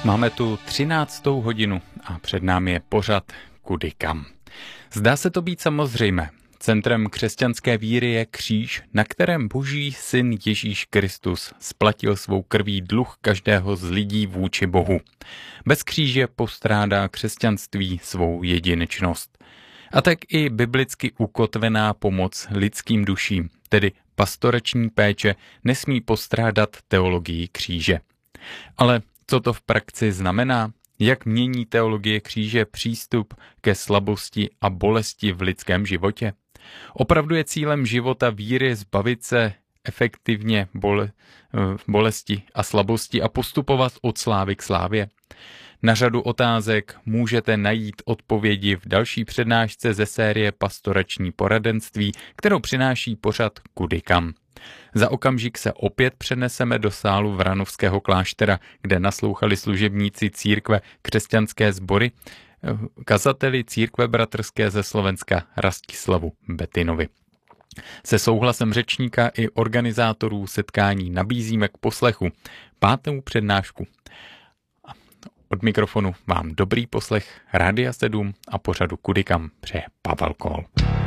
Máme tu 13. hodinu a před námi je pořad Kudy kam. Zdá se to být samozřejmé. Centrem křesťanské víry je kříž, na kterém Boží syn Ježíš Kristus splatil svou krví dluh každého z lidí vůči Bohu. Bez kříže postrádá křesťanství svou jedinečnost. A tak i biblicky ukotvená pomoc lidským duším, tedy pastorační péče, nesmí postrádat teologii kříže. Ale co to v praxi znamená? Jak mění teologie kříže přístup ke slabosti a bolesti v lidském životě? Opravdu je cílem života víry zbavit se efektivně bolesti a slabosti a postupovat od slávy k slávě? Na řadu otázek můžete najít odpovědi v další přednášce ze série Pastorační poradenství, kterou přináší pořad Kudy kam. Za okamžik se opět přeneseme do sálu Vranovského kláštera, kde naslouchali služebníci církve Křesťanské sbory kazateli církve bratrské ze Slovenska Rastislavu Betinovi. Se souhlasem řečníka i organizátorů setkání nabízíme k poslechu 5. přednášku. Od mikrofonu vám dobrý poslech Rádia 7 a pořadu Kudy kam přeje Pavel Kohl.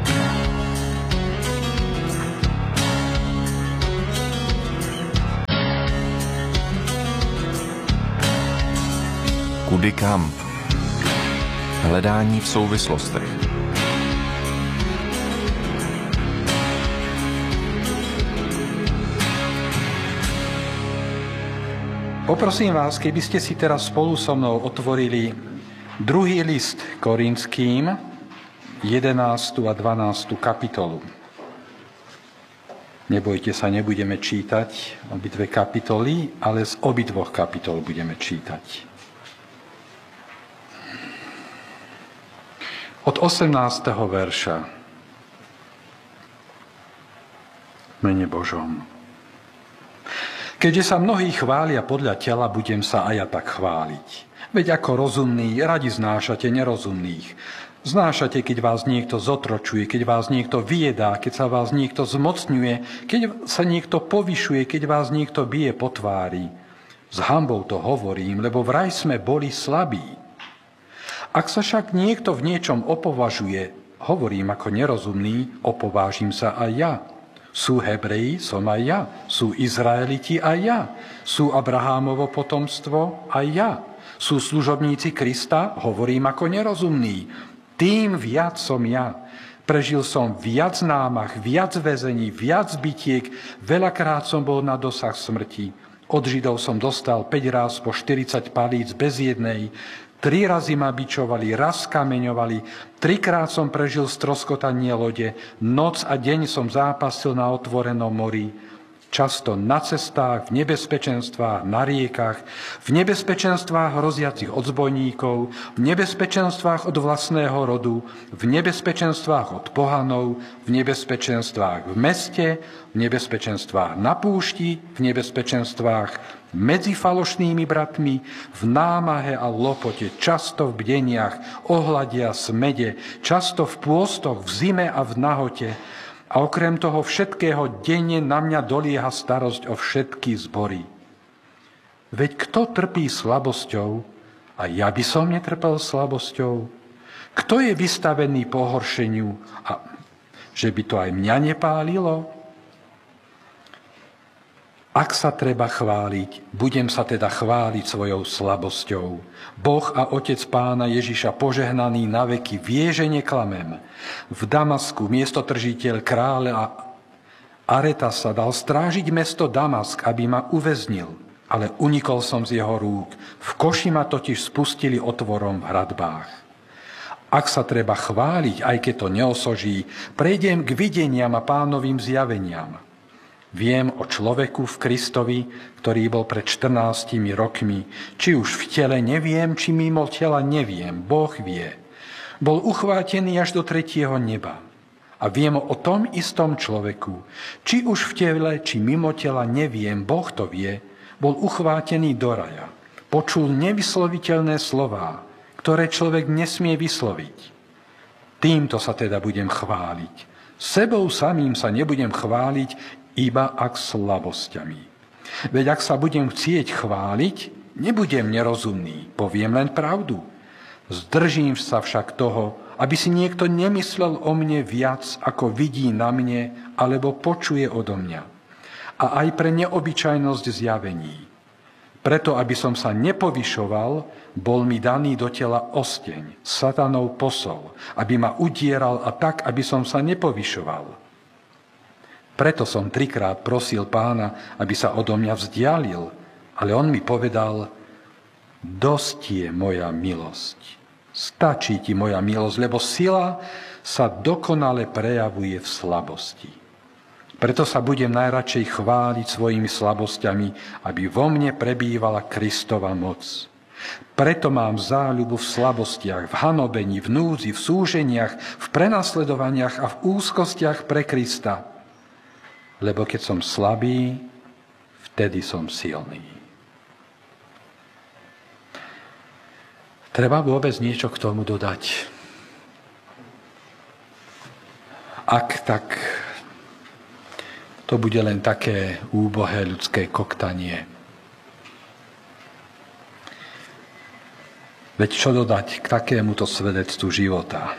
Kudy kam? Hledání v souvislostech. Poprosím vás, keby ste si teraz spolu so mnou otvorili druhý list Korinským, 11. a 12. kapitolu. Nebojte sa, nebudeme čítať obidve kapitoly, ale z obidvoch kapitol budeme čítať. Od 18. verša. V mene Božom. Keďže sa mnohí chvália podľa tela, budem sa aj ja tak chváliť. Veď ako rozumní, radi znášate nerozumných. Znášate, keď vás niekto zotročuje, keď vás niekto vyjedá, keď sa vás niekto zmocňuje, keď sa niekto povyšuje, keď vás niekto bije po tvári. S hanbou to hovorím, lebo vraj sme boli slabí. Ak sa však niekto v niečom opovažuje, hovorím ako nerozumný, opovážim sa aj ja. Sú Hebreji, som aj ja. Sú Izraeliti, aj ja. Sú Abrahámovo potomstvo, aj ja. Sú služobníci Krista, hovorím ako nerozumný. Tým viac som ja. Prežil som viac námach, viac väzení, viac bitiek, veľakrát som bol na dosah smrti. Od Židov som dostal 5 ráz po 40 palíc bez jednej. 3 razy ma bičovali, raz kameňovali, 3-krát som prežil stroskotanie lode, noc a deň som zápasil na otvorenom mori. Často na cestách, v nebezpečenstvách, na riekach, v nebezpečenstvách hroziacich od zbojníkov, v nebezpečenstvách od vlastného rodu, v nebezpečenstvách od pohanov, v nebezpečenstvách v meste, v nebezpečenstvách na púšti, v nebezpečenstvách medzi falošnými bratmi, v námahe a lopote, často v bdeniach, ohlade a smede, často v pôstoch, v zime a v nahote. A okrem toho všetkého denne na mňa dolieha starosť o všetky zbory. Veď kto trpí slabosťou, a ja by som netrpel slabosťou? Kto je vystavený pohoršeniu, a že by to aj mňa nepálilo? Ak sa treba chváliť, budem sa teda chváliť svojou slabosťou. Boh a Otec Pána Ježiša požehnaný na veky vie, že neklamem. V Damasku miestotržiteľ kráľa Aretasa dal strážiť mesto Damask, aby ma uväznil, ale unikol som z jeho rúk. V koši ma totiž spustili otvorom v hradbách. Ak sa treba chváliť, aj keď to neosoží, prejdem k videniam a Pánovým zjaveniam. Viem o človeku v Kristovi, ktorý bol pred 14 rokmi. Či už v tele neviem, či mimo tela neviem. Boh vie. Bol uchvátený až do 3. neba. A viem o tom istom človeku. Či už v tele, či mimo tela neviem. Boh to vie. Bol uchvátený do raja. Počul nevysloviteľné slová, ktoré človek nesmie vysloviť. Týmto sa teda budem chváliť. Sebou samým sa nebudem chváliť, iba ak slabosťami. Veď ak sa budem chcieť chváliť, Nebudem nerozumný, poviem len pravdu. Zdržím sa však toho, aby si niekto nemyslel o mne viac, ako vidí na mne, alebo počuje odo mňa. A aj pre neobyčajnosť zjavení. Preto, aby som sa nepovyšoval, bol mi daný do tela osteň, satanov posol, aby ma udieral a tak, aby som sa nepovyšoval. Preto som 3-krát prosil Pána, aby sa odo mňa vzdialil, ale on mi povedal: dosť je moja milosť. Stačí ti moja milosť, lebo sila sa dokonale prejavuje v slabosti. Preto sa budem najradšej chváliť svojimi slabosťami, aby vo mne prebývala Kristova moc. Preto mám záľubu v slabostiach, v hanobení, v núdzi, v súženiach, v prenasledovaniach a v úzkostiach pre Krista. Lebo keď som slabý, vtedy som silný. Treba vôbec niečo k tomu dodať? Ak tak, to bude len také úbohé ľudské koktanie. Veď čo dodať k takémuto svedectvu života?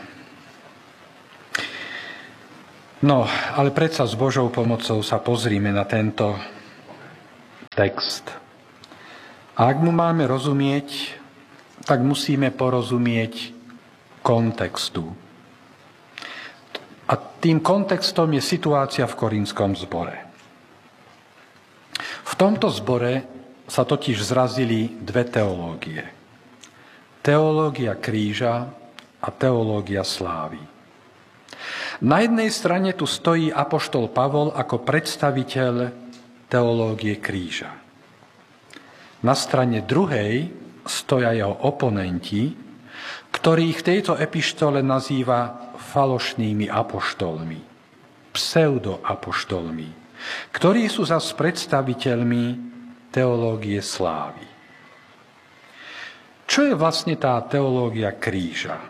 No, ale predsa s Božou pomocou sa pozrime na tento text. A ak mu máme rozumieť, tak musíme porozumieť kontextu. A tým kontextom je situácia v Korintskom zbore. V tomto zbore sa totiž zrazili dve teológie. Teológia kríža a teológia slávy. Na jednej strane tu stojí apoštol Pavol ako predstaviteľ teológie kríža. Na strane druhej stoja jeho oponenti, ktorých v tejto epištole nazýva falošnými apoštolmi, pseudoapoštolmi, ktorí sú zas predstaviteľmi teológie slávy. Čo je vlastne tá teológia kríža?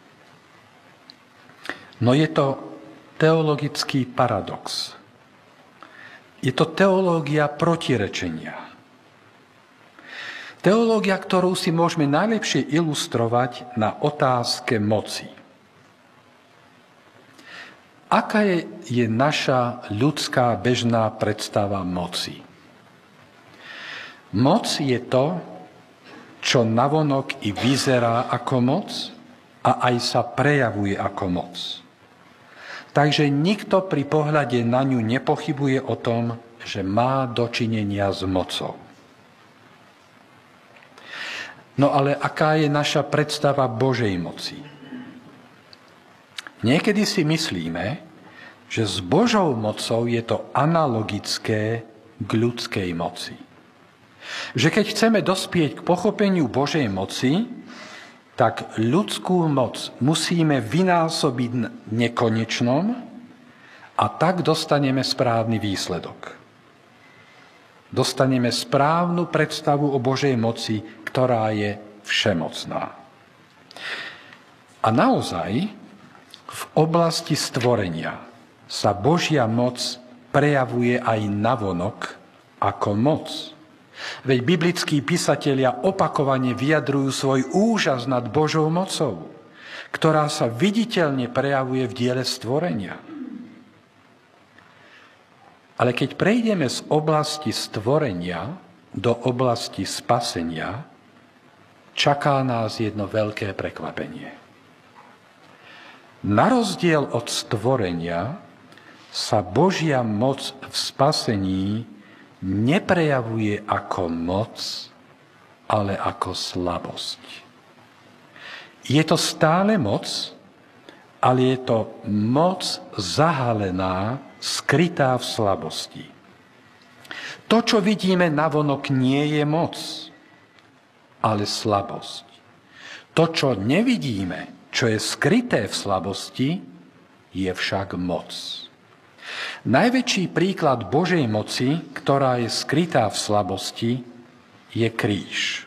No je to teologický paradox. Je to teológia protirečenia. Teológia, ktorú si môžeme najlepšie ilustrovať na otázke moci. Aká je naša ľudská bežná predstava moci? Moc je to, čo navonok i vyzerá ako moc a aj sa prejavuje ako moc. Takže nikto pri pohľade na ňu nepochybuje o tom, že má dočinenia s mocou. No ale aká je naša predstava Božej moci? Niekedy si myslíme, že s Božou mocou je to analogické k ľudskej moci. Že keď chceme dospieť k pochopeniu Božej moci, tak ľudskú moc musíme vynásobiť nekonečnom a tak dostaneme správny výsledok. Dostaneme správnu predstavu o Božej moci, ktorá je všemocná. A naozaj v oblasti stvorenia sa Božia moc prejavuje aj navonok ako moc. Veď biblickí písatelia opakovane vyjadrujú svoj úžas nad Božou mocou, ktorá sa viditeľne prejavuje v diele stvorenia. Ale keď prejdeme z oblasti stvorenia do oblasti spasenia, čaká nás jedno veľké prekvapenie. Na rozdiel od stvorenia sa Božia moc v spasení neprejavuje ako moc, ale ako slabosť. Je to stále moc, ale je to moc zahalená, skrytá v slabosti. To, čo vidíme navonok, nie je moc, ale slabosť. To, čo nevidíme, čo je skryté v slabosti, je však moc. Najväčší príklad Božej moci, ktorá je skrytá v slabosti, je kríž.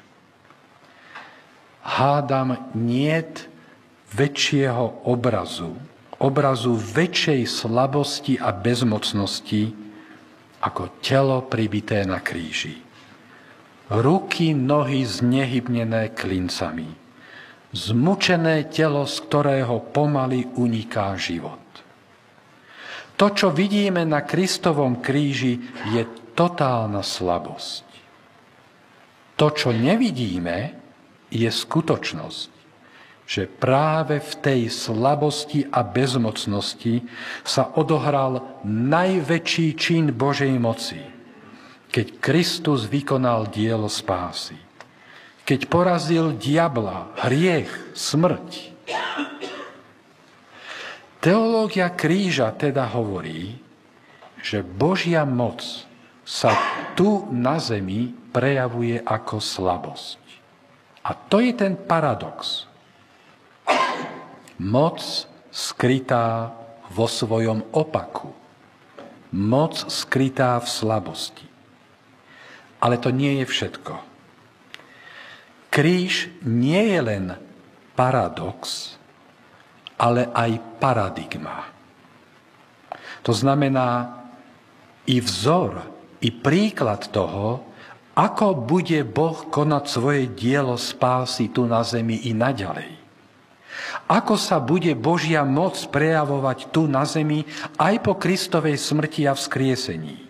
Hádam, niet väčšieho obrazu väčšej slabosti a bezmocnosti ako telo pribité na kríži. ruky, nohy znehybnené klincami, zmučené telo, z ktorého pomaly uniká život. To, čo vidíme na Kristovom kríži, je totálna slabosť. To, čo nevidíme, je skutočnosť, že práve v tej slabosti a bezmocnosti sa odohral najväčší čin Božej moci, keď Kristus vykonal dielo spásy. Keď porazil diabla, hriech, smrť. Teológia kríža teda hovorí, že Božia moc sa tu na zemi prejavuje ako slabosť. A to je ten paradox. Moc skrytá vo svojom opaku. Moc skrytá v slabosti. Ale to nie je všetko. Kríž nie je len paradox, ale aj paradigma. To znamená i vzor, i príklad toho, ako bude Boh konať svoje dielo spásy tu na zemi i naďalej. Ako sa bude Božia moc prejavovať tu na zemi aj po Kristovej smrti a vzkriesení.